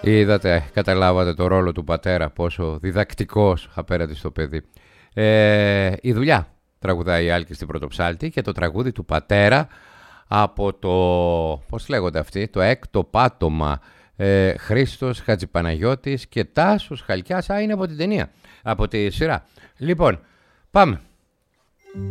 Είδατε, καταλάβατε το ρόλο του πατέρα, πόσο διδακτικός απέναντι στο παιδί. Η δουλειά τραγουδάει η Άλκη στην Πρωτοψάλτη και το τραγούδι του πατέρα από το, πώς λέγονται αυτοί, το έκτο πάτωμα, Χρήστος Χατζηπαναγιώτης και Τάσος Χαλκιάς. Είναι από την ταινία, από τη σειρά. Λοιπόν, πάμε.